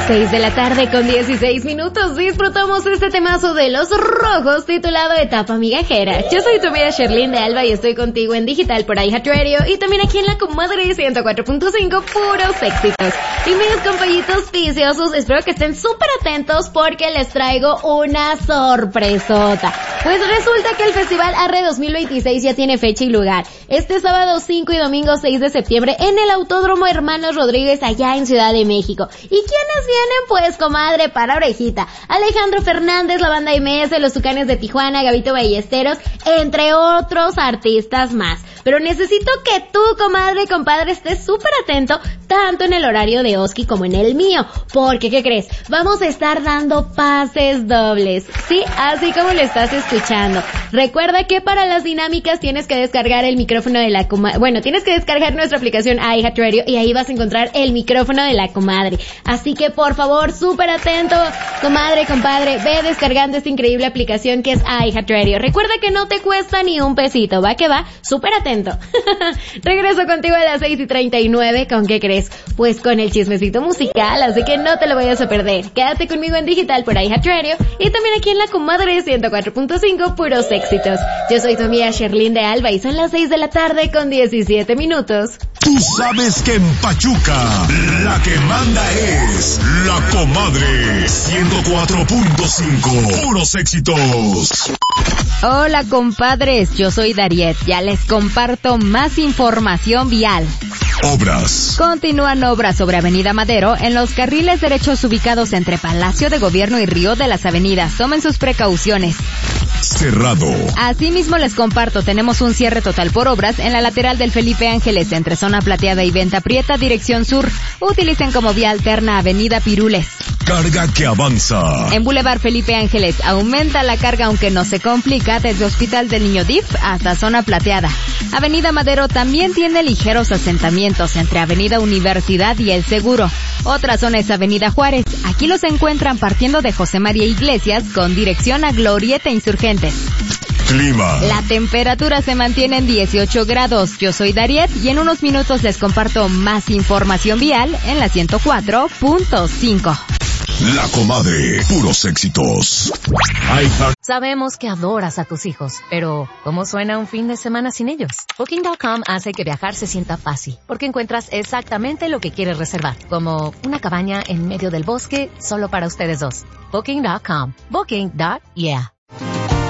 6 de la tarde con 16 minutos. Disfrutamos este temazo de Los Rojos titulado Etapa Migajera. Yo soy tu amiga Sherlyn de Alba y estoy contigo en digital por iHeartRadio y también aquí en la Comadre 104.5, puros éxitos. Y mis compañitos viciosos, espero que estén súper atentos porque les traigo una sorpresota. Pues resulta que el Festival Arre 2026 ya tiene fecha y lugar. Este sábado 5 y domingo 6 de septiembre en el Autódromo Hermanos Rodríguez allá en Ciudad de México. ¿Y quiénes vienen? Pues, comadre, para orejita. Alejandro Fernández, la banda MS, los Tucanes de Tijuana, Gabito Ballesteros, entre otros artistas más. Pero necesito que tú, comadre y compadre, estés súper atento, tanto en el horario de Oski como en el mío. Porque, ¿qué crees? Vamos a estar dando pases dobles. Sí, así como lo estás escuchando. Recuerda que para las dinámicas tienes que descargar el micrófono de la comadre. Bueno, tienes que descargar nuestra aplicación iHeartRadio y ahí vas a encontrar el micrófono de la comadre. Así que, por favor, súper atento, comadre, compadre, ve descargando esta increíble aplicación que es iHeartRadio. Recuerda que no te cuesta ni un pesito, va que va, súper atento. Regreso contigo a las 6:39, ¿con qué crees? Pues con el chismecito musical, así que no te lo vayas a perder. Quédate conmigo en digital por iHeartRadio y también aquí en la Comadre 104.5, puros éxitos. Yo soy tu amiga Sherlyn de Alba y son las 6 de la tarde con 17 minutos. Tú sabes que en Pachuca la que manda es la Comadre 104.5, puros éxitos. Hola compadres, yo soy Dariet, ya les comparto más información vial. Obras. Continúan obras sobre Avenida Madero en los carriles derechos ubicados entre Palacio de Gobierno y Río de las Avenidas. Tomen sus precauciones. Cerrado. Asimismo les comparto, tenemos un cierre total por obras en la lateral del Felipe Ángeles entre Zona Plateada y Venta Prieta, dirección sur. Utilicen como vía alterna Avenida Pirules. Carga que avanza. En Boulevard Felipe Ángeles aumenta la carga aunque no se complica desde Hospital del Niño DIF hasta Zona Plateada. Avenida Madero también tiene ligeros asentamientos entre Avenida Universidad y El Seguro. Otra zona es Avenida Juárez. Aquí los encuentran partiendo de José María Iglesias con dirección a Glorieta Insurgentes. Clima. La temperatura se mantiene en 18 grados. Yo soy Dariet y en unos minutos les comparto más información vial en la 104.5. La Comadre, puros éxitos. Sabemos que adoras a tus hijos, pero ¿cómo suena un fin de semana sin ellos? Booking.com hace que viajar se sienta fácil, porque encuentras exactamente lo que quieres reservar, como una cabaña en medio del bosque solo para ustedes dos. Booking.com. Booking.yeah.